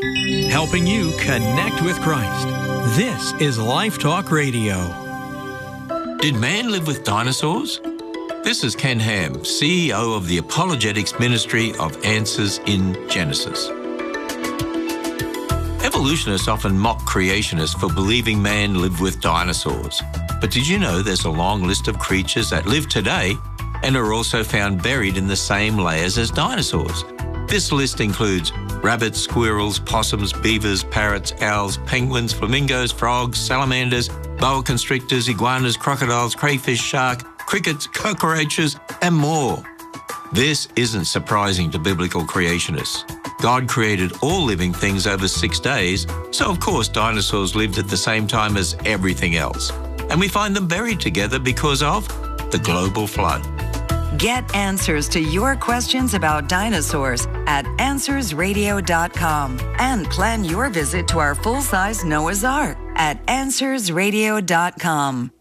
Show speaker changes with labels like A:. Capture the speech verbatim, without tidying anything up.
A: helping you connect with Christ. This is Life Talk Radio.
B: Did man live with dinosaurs? This is Ken Ham, C E O of the Apologetics Ministry of Answers in Genesis. Evolutionists often mock creationists for believing man lived with dinosaurs. But did you know there's a long list of creatures that live today and are also found buried in the same layers as dinosaurs? This list includes rabbits, squirrels, possums, beavers, parrots, owls, penguins, flamingos, frogs, salamanders, boa constrictors, iguanas, crocodiles, crayfish, shark, crickets, cockroaches, and more. This isn't surprising to biblical creationists. God created all living things over six days, so of course dinosaurs lived at the same time as everything else. And we find them buried together because of the global flood.
C: Get answers to your questions about dinosaurs at answers radio dot com and plan your visit to our full-size Noah's Ark at answers radio dot com.